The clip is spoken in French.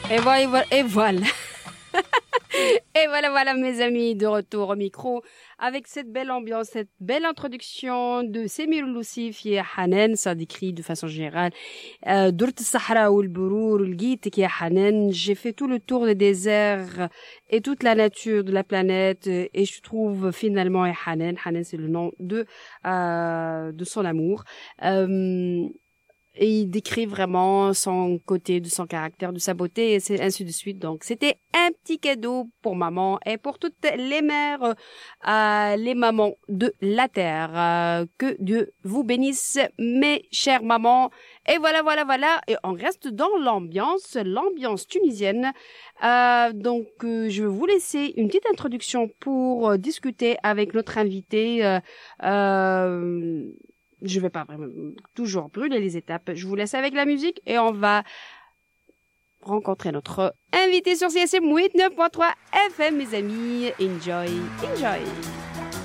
Et voilà, et voilà. Et voilà, mes amis, de retour au micro avec cette belle ambiance, cette belle introduction de Semir Loussif et Hanan. Ça décrit de façon générale Dourt Sahara ou le Bourour, le Guite qui est Hanan. J'ai fait tout le tour des déserts et toute la nature de la planète et je trouve finalement Hanan. Hanan, c'est le nom de son amour. Et il décrit vraiment son côté, de son caractère, de sa beauté, et c'est ainsi de suite. Donc, c'était un petit cadeau pour maman et pour toutes les mères, les mamans de la terre. Que Dieu vous bénisse, mes chères mamans. Et voilà. Et on reste dans l'ambiance tunisienne. Donc, je vais vous laisser une petite introduction pour discuter avec notre invité. Je vais pas vraiment toujours brûler les étapes. Je vous laisse avec la musique et on va rencontrer notre invité sur CSM 89.3 FM, mes amis. Enjoy.